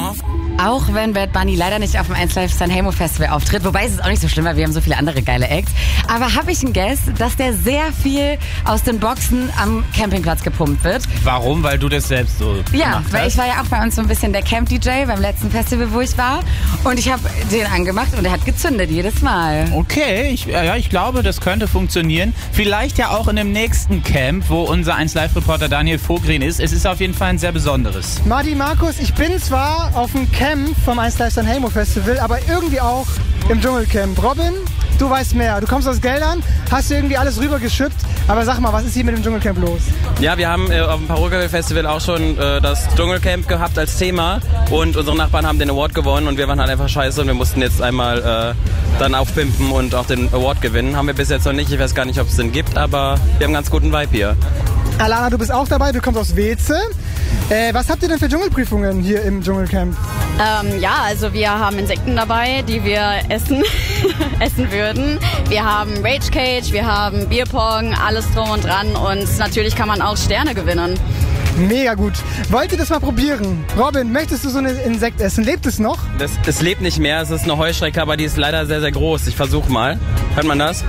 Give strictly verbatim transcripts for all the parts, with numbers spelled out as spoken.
Auch wenn Bad Bunny leider nicht auf dem eins Live Sanremo Festival auftritt, wobei es ist auch nicht so schlimm, weil wir haben so viele andere geile Acts. Aber habe ich einen Guess, dass der sehr viel aus den Boxen am Campingplatz gepumpt wird. Warum? Weil du das selbst so Ja, gemacht weil hast? ich war ja auch bei uns so ein bisschen der Camp-D J beim letzten Festival, wo ich war. Und ich habe den angemacht und er hat gezündet jedes Mal. Okay, ich, ja, ich glaube, das könnte funktionieren. Vielleicht ja auch in dem nächsten Camp, wo unser eins Live Reporter Daniel Vogrin ist. Es ist auf jeden Fall ein sehr besonderes. Marty, Markus, ich bin zwar auf dem Camp vom eins Live Sanremo Festival, aber irgendwie auch im Dschungelcamp. Robin, du weißt mehr. Du kommst aus Geldern, hast irgendwie alles rübergeschippt. Aber sag mal, was ist hier mit dem Dschungelcamp los? Ja, wir haben äh, auf dem Paruka-Festival auch schon äh, das Dschungelcamp gehabt als Thema und unsere Nachbarn haben den Award gewonnen und wir waren halt einfach scheiße und wir mussten jetzt einmal äh, dann aufpimpen und auch den Award gewinnen. Haben wir bis jetzt noch nicht, ich weiß gar nicht, ob es den gibt, aber wir haben einen ganz guten Vibe hier. Alana, du bist auch dabei, du kommst aus Weze. Äh, was habt ihr denn für Dschungelprüfungen hier im Dschungelcamp? Ähm, ja, also wir haben Insekten dabei, die wir essen, essen würden. Wir haben Rage Cage, wir haben Bierpong, alles drum und dran und natürlich kann man auch Sterne gewinnen. Mega gut. Wollt ihr das mal probieren? Robin, möchtest du so ein Insekt essen? Lebt es noch? Das, es lebt nicht mehr, es ist eine Heuschrecke, aber die ist leider sehr, sehr groß. Ich versuche mal. Hört man das?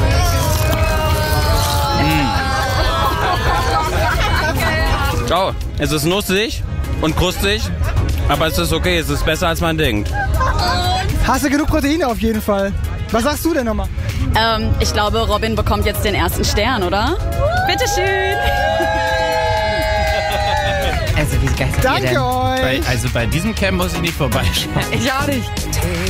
Oh, es ist nussig und krustig, aber es ist okay, es ist besser als man denkt. Hast du genug Proteine auf jeden Fall. Was sagst du denn nochmal? Ähm, ich glaube, Robin bekommt jetzt den ersten Stern, oder? Bitteschön! Also wie geil seid ihr denn? Danke euch! Bei, also bei diesem Camp muss ich nicht vorbeischauen. Ich auch nicht.